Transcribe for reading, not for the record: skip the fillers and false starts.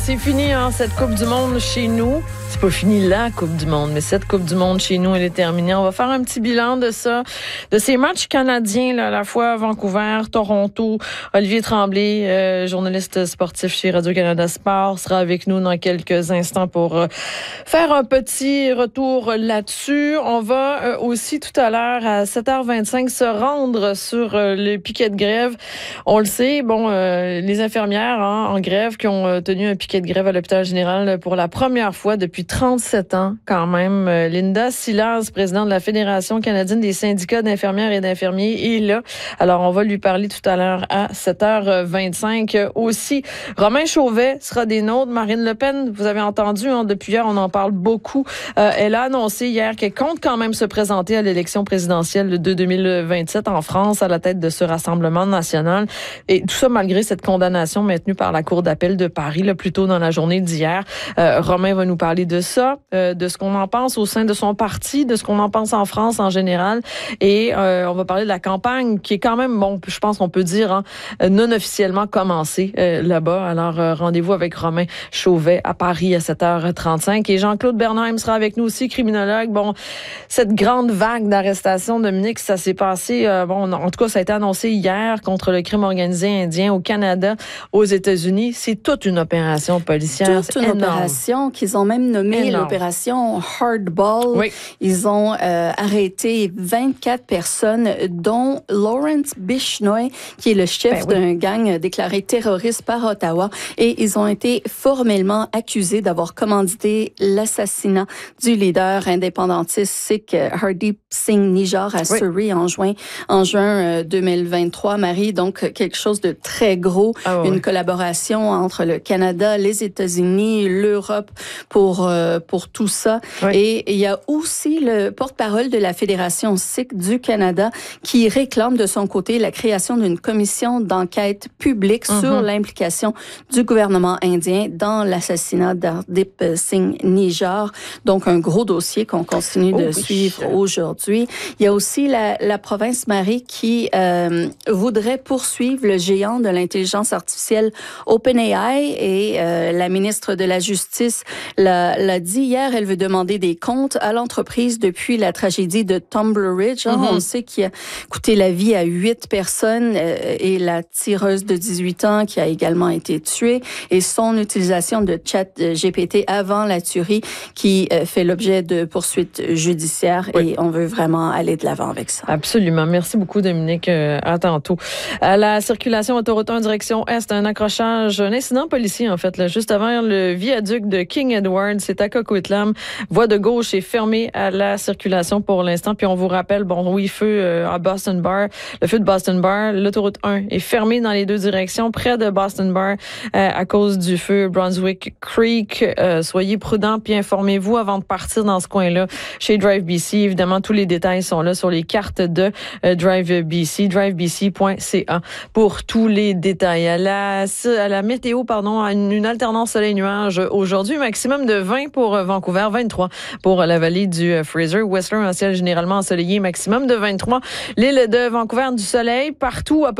C'est fini, cette Coupe du Monde chez nous. C'est pas fini la Coupe du Monde, mais cette Coupe du Monde chez nous, elle est terminée. On va faire un petit bilan de ça, de ces matchs canadiens, là, à la fois Vancouver, Toronto. Olivier Tremblay, journaliste sportif chez Radio-Canada Sport, sera avec nous dans quelques instants pour faire un petit retour là-dessus. On va aussi tout à l'heure, à 7h25, se rendre sur le piquet de grève. On le sait, les infirmières en grève qui ont tenu un piquet de grève à l'hôpital général pour la première fois depuis 37 ans quand même. Linda Silas, présidente de la Fédération canadienne des syndicats d'infirmières et d'infirmiers, est là. Alors, on va lui parler tout à l'heure à 7h25 aussi. Romain Chauvet sera des nôtres. Marine Le Pen, vous avez entendu, depuis hier, on en parle beaucoup. Elle a annoncé hier qu'elle compte quand même se présenter à l'élection présidentielle de 2027 en France à la tête de ce Rassemblement national. Et tout ça malgré cette condamnation maintenue par la Cour d'appel de Paris, là, plus tôt dans la journée d'hier. Romain va nous parler de ça, de ce qu'on en pense au sein de son parti, de ce qu'on en pense en France en général. Et on va parler de la campagne qui est quand même, je pense qu'on peut dire, non officiellement commencée là-bas. Alors, rendez-vous avec Romain Chauvet à Paris à 7h35. Et Jean-Claude Bernheim sera avec nous aussi, criminologue. Cette grande vague d'arrestations, Dominique, ça s'est passé, en tout cas, ça a été annoncé hier contre le crime organisé indien au Canada, aux États-Unis. C'est toute une opération policière. Toute une opération qu'ils ont même nommée l'opération Hardball. Oui. Ils ont arrêté 24 personnes, dont Lawrence Bishnoi, qui est le chef d'un gang déclaré terroriste par Ottawa. Et ils ont été formellement accusés d'avoir commandité l'assassinat du leader indépendantiste sikh Hardeep Singh Nijjar à Surrey en juin 2023. Marie, donc quelque chose de très gros, une collaboration entre le Canada, les États-Unis, l'Europe pour tout ça. Oui. Et il y a aussi le porte-parole de la Fédération sikh du Canada qui réclame de son côté la création d'une commission d'enquête publique sur l'implication du gouvernement indien dans l'assassinat d'Hardeep Singh Nijjar. Donc un gros dossier qu'on continue de suivre aujourd'hui. Il y a aussi la province Marie qui voudrait poursuivre le géant de l'intelligence artificielle OpenAI et la ministre de la Justice l'a dit hier, elle veut demander des comptes à l'entreprise depuis la tragédie de Tumbler Ridge. On sait qu'il a coûté la vie à 8 personnes et la tireuse de 18 ans qui a également été tuée et son utilisation de ChatGPT avant la tuerie qui fait l'objet de poursuites judiciaires et on veut vraiment aller de l'avant avec ça. Absolument. Merci beaucoup, Dominique. À tantôt. À la circulation autoroute 1 direction Est, un incident policier, en fait, là, juste avant le viaduc de King Edward, c'est à Coquitlam. Voie de gauche est fermée à la circulation pour l'instant. Puis on vous rappelle, feu à Boston Bar. Le feu de Boston Bar, l'autoroute 1 est fermée dans les deux directions, près de Boston Bar, à cause du feu Brunswick Creek. Soyez prudents, puis informez-vous avant de partir dans ce coin-là. Chez Drive BC, évidemment, tous les détails sont là sur les cartes de Drive BC, drivebc.ca pour tous les détails. À la météo, une alternance soleil-nuage aujourd'hui, maximum de 20 pour Vancouver, 23 pour la vallée du Fraser. Whistler, un ciel généralement ensoleillé, maximum de 23. L'île de Vancouver, du soleil partout à peu